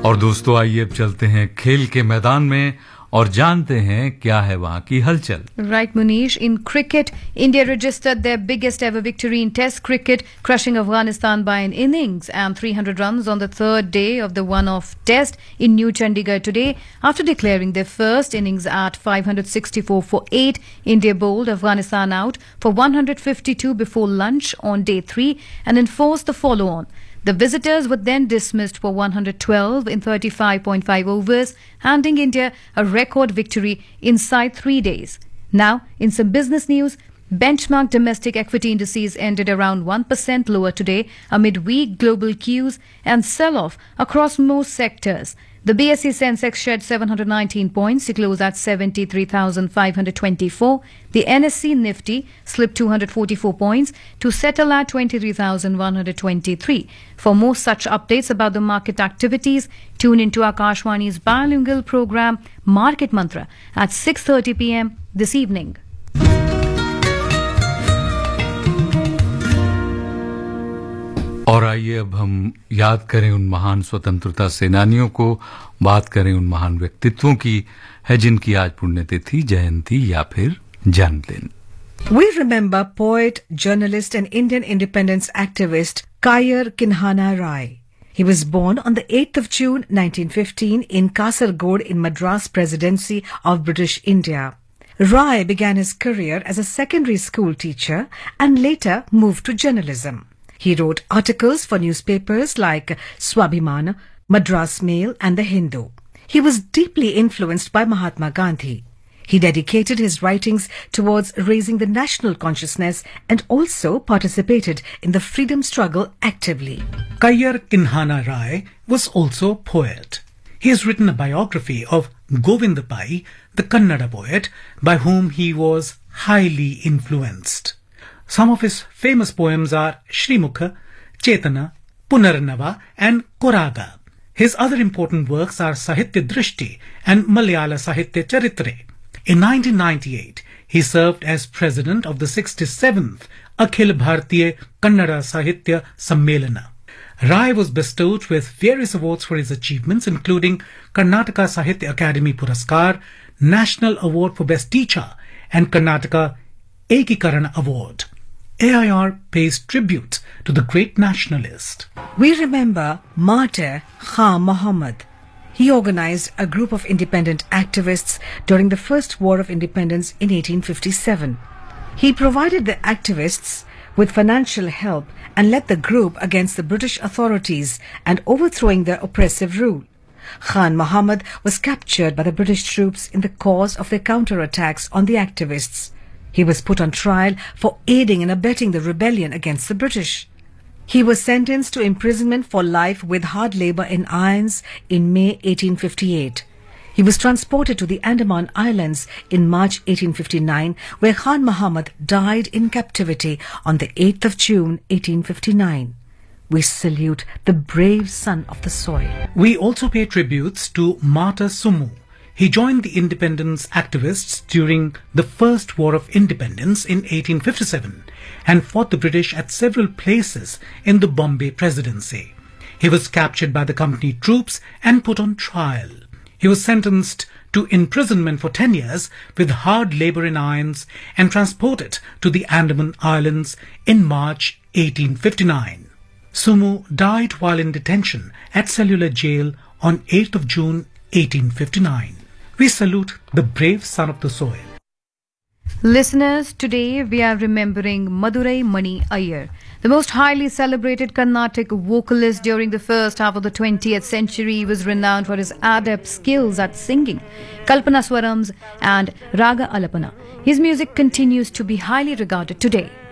और दोस्तों आइए अब चलते हैं खेल के मैदान में और जानते हैं क्या है वहां की हलचल. Right, Munish. In cricket, India registered their biggest ever victory in Test cricket, crushing Afghanistan by an innings and 300 runs on the third day of the one-off Test in New Chandigarh today. After declaring their first innings at 564 for 8, India bowled Afghanistan out for 152 before lunch on day 3 and enforced the follow-on. The visitors were then dismissed for 112 in 35.5 overs, handing India a record victory inside 3 days. Now, in some business news, benchmark domestic equity indices ended around 1% lower today amid weak global cues and sell-off across most sectors. The BSE Sensex shed 719 points to close at 73,524. The NSE Nifty slipped 244 points to settle at 23,123. For more such updates about the market activities, tune into Akashwani's bilingual program Market Mantra at 6:30 p.m. this evening. और आइए अब हम याद करें उन महान स्वतंत्रता सेनानियों को, बात करें उन महान व्यक्तित्वों की है जिनकी आज पुण्यतिथि, जयंती या फिर जन्मदिन. We remember poet, journalist and Indian independence activist Kayar Kinhana Rai. He was born on the 8th of June 1915 in Kasargod in Madras Presidency of British India. Rai began his career as a secondary school teacher and later moved to journalism. He wrote articles for newspapers like Swabhiman, Madras Mail and The Hindu. He was deeply influenced by Mahatma Gandhi. He dedicated his writings towards raising the national consciousness and also participated in the freedom struggle actively. Kayar Kinhana Rai was also a poet. He has written a biography of Govinda Pai, the Kannada poet, by whom he was highly influenced. Some of his famous poems are Shrimukha, Chetana, Punarnava and Koraga. His other important works are Sahitya Drishti and Malayala Sahitya Charitre. In 1998, he served as president of the 67th Akhil Bhartiya Kannada Sahitya Sammelana. Rai was bestowed with various awards for his achievements, including Karnataka Sahitya Academy Puraskar, National Award for Best Teacher and Karnataka Ekikarana Award. AIR pays tribute to the great nationalist. We remember martyr Khan Muhammad. He organized a group of independent activists during the First War of Independence in 1857. He provided the activists with financial help and led the group against the British authorities and overthrowing their oppressive rule. Khan Muhammad was captured by the British troops in the course of their counterattacks on the activists. He was put on trial for aiding and abetting the rebellion against the British. He was sentenced to imprisonment for life with hard labor in irons in May 1858. He was transported to the Andaman Islands in March 1859, where Khan Muhammad died in captivity on the 8th of June 1859. We salute the brave son of the soil. We also pay tributes to Mata Sumu. He joined the independence activists during the First War of Independence in 1857 and fought the British at several places in the Bombay Presidency. He was captured by the company troops and put on trial. He was sentenced to imprisonment for 10 years with hard labor in irons and transported to the Andaman Islands in March 1859. Sumu died while in detention at Cellular Jail on 8th of June 1859. We salute the brave son of the soil. Listeners, today we are remembering Madurai Mani Iyer, the most highly celebrated Carnatic vocalist during the first half of the 20th century. He was renowned for his adept skills at singing, Kalpana Swarams and Raga Alapana. His music continues to be highly regarded today.